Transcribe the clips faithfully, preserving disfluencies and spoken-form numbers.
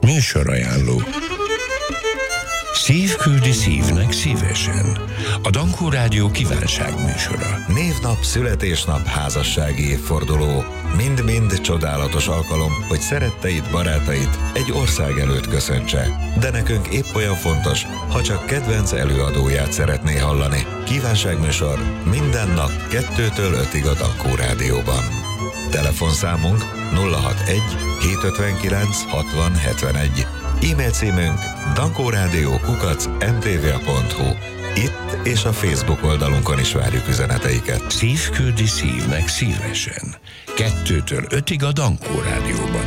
Műsorajánló. Szív küldi szívnek szívesen. A Dankó Rádió kívánságműsora. Névnap, születésnap, házassági évforduló. Mind-mind csodálatos alkalom, hogy szeretteid, barátaid egy ország előtt köszöntse. De nekünk épp olyan fontos, ha csak kedvenc előadóját szeretné hallani. Kívánságműsor minden nap kettőtől ötig a Dankó Rádióban. Telefonszámunk nulla hatvanegy hétszázötvenkilenc hatvan hetvenegy. E-mail címünk dankórádió kukac em té vé pont hu. Itt és a Facebook oldalunkon is várjuk üzeneteiket. Szív küldi szívnek szívesen. Kettőtől ötig a Dankó Rádióban.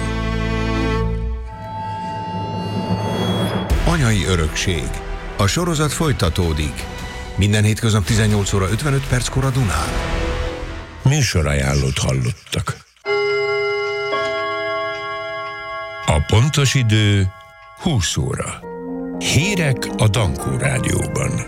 Anyai örökség. A sorozat folytatódik. Minden hétköznap tizennyolc óra ötvenöt perckor a Dunán. Műsorajánlót hallottak. A pontos idő húsz óra. Hírek a Dankó Rádióban.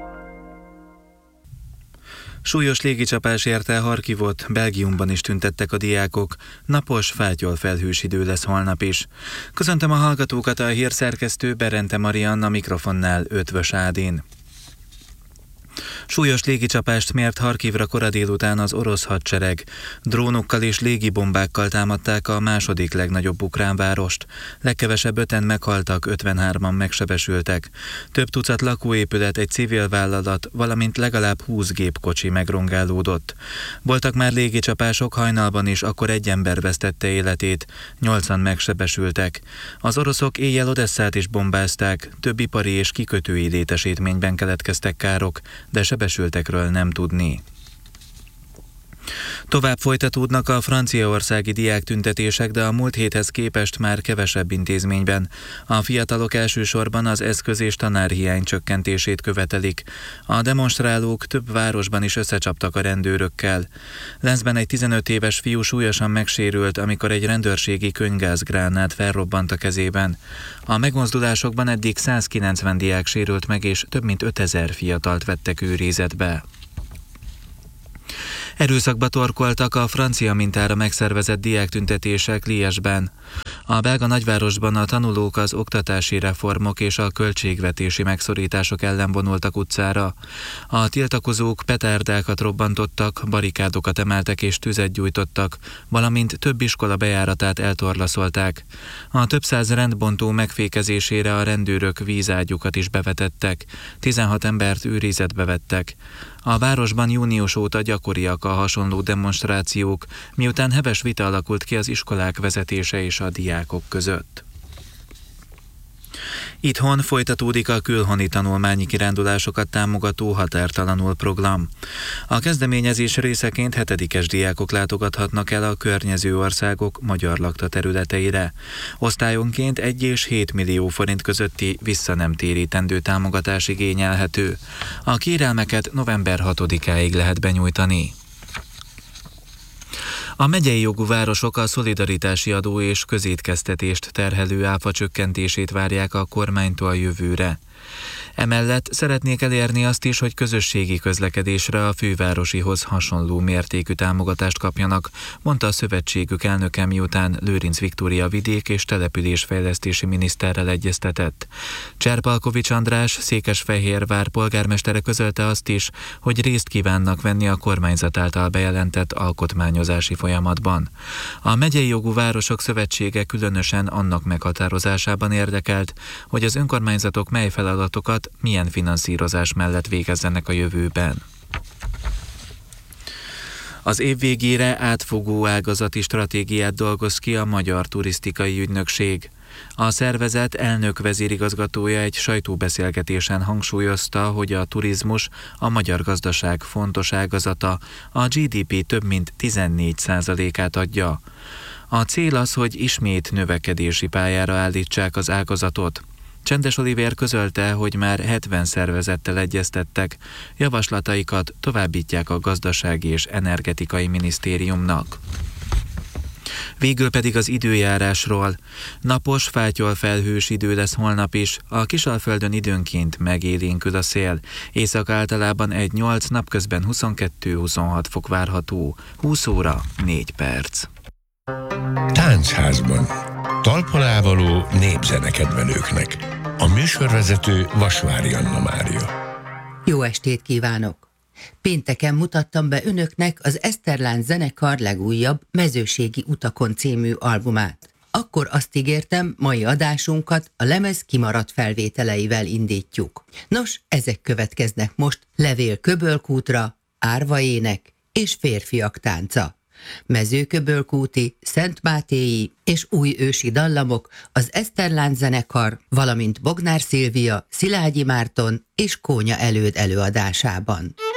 Súlyos légicsapás érte Harkivot, Belgiumban is tüntettek a diákok. Napos, fátyol felhős idő lesz holnap is. Köszöntöm a hallgatókat, a hírszerkesztő Berente Marianna, mikrofonnál Ötvös Ádén. Súlyos légicsapást mért Harkivra kora délután az orosz hadsereg. Drónokkal és légibombákkal támadták a második legnagyobb ukrán várost. Legkevesebb öten meghaltak, ötvenhárman megsebesültek. Több tucat lakóépület, egy civil vállalat, valamint legalább húsz gépkocsi megrongálódott. Voltak már légicsapások hajnalban is, akkor egy ember vesztette életét, nyolcan megsebesültek. Az oroszok éjjel Odesszát is bombázták, több ipari és kikötői létesítményben keletkeztek károk, de sebesültekről nem tudni. Tovább folytatódnak a franciaországi diáktüntetések, de a múlt héthez képest már kevesebb intézményben. A fiatalok elsősorban az eszköz- és tanárhiány csökkentését követelik. A demonstrálók több városban is összecsaptak a rendőrökkel. Lenzben egy tizenöt éves fiú súlyosan megsérült, amikor egy rendőrségi könygázgránát felrobbant a kezében. A megmozdulásokban eddig százkilencven diák sérült meg, és több mint ötezer fiatalt vettek őrizetbe. Erőszakba torkoltak a francia mintára megszervezett diáktüntetések Liège-ben. A belga nagyvárosban a tanulók az oktatási reformok és a költségvetési megszorítások ellen vonultak utcára. A tiltakozók petárdákat robbantottak, barikádokat emeltek és tüzet gyújtottak, valamint több iskola bejáratát eltorlaszolták. A több száz rendbontó megfékezésére a rendőrök vízágyukat is bevetettek, tizenhat embert őrizetbe vettek. A városban június óta gyakoriak a hasonló demonstrációk, miután heves vita alakult ki az iskolák vezetése és a diákok között. Itthon folytatódik a külhoni tanulmányi kirándulásokat támogató Határtalanul program. A kezdeményezés részeként hetedikes diákok látogathatnak el a környező országok magyar lakta területeire. Osztályonként egy és hét millió forint közötti vissza nem térítendő támogatás igényelhető. A kérelmeket november hatodikáig lehet benyújtani. A megyei jogú városok a szolidaritási adó és közétkeztetést terhelő áfa csökkentését várják a kormánytól jövőre. Emellett szeretnék elérni azt is, hogy közösségi közlekedésre a fővárosihoz hasonló mértékű támogatást kapjanak, mondta a szövetségük elnöke, miután Lőrinc Viktória vidék- és településfejlesztési miniszterrel egyeztetett. Cserpalkovics András, Székesfehérvár polgármestere közölte azt is, hogy részt kívánnak venni a kormányzat által bejelentett alkotmányozási folyamatban. A megyei jogú városok szövetsége különösen annak meghatározásában érdekelt, hogy az önkormányzatok mely feladatokat milyen finanszírozás mellett végezzenek a jövőben. Az év végére átfogó ágazati stratégiát dolgoz ki a Magyar Turisztikai Ügynökség. A szervezet elnök vezérigazgatója egy sajtóbeszélgetésen hangsúlyozta, hogy a turizmus a magyar gazdaság fontos ágazata, a gé dé pé több mint tizennégy százalékát adja. A cél az, hogy ismét növekedési pályára állítsák az ágazatot. Csendes Olivér közölte, hogy már hetven szervezettel egyeztettek, javaslataikat továbbítják a Gazdasági és Energetikai Minisztériumnak. Végül pedig az időjárásról. Napos, fátyol felhős idő lesz holnap is, a Kisalföldön időnként megélénkül a szél. Észak általában egy nyolc, napközben huszonkettő-huszonhat fok várható, húsz óra négy perc. Táncházban. Talpon népzenekedvelőknek. A műsorvezető Vasvári Anna Mária. Jó estét kívánok! Pénteken mutattam be önöknek az Eszterlánc zenekar legújabb Mezőségi utakon című albumát. Akkor azt ígértem, mai adásunkat a lemez kimaradt felvételeivel indítjuk. Nos, ezek következnek most: Levél Köbölkútra, Árva ének és Férfiak tánca. Mezőköbölkúti, Szentmátélyi és új ősi dallamok az Eszterlánc zenekar, valamint Bognár Szilvia, Szilágyi Márton és Kónya Előd előadásában.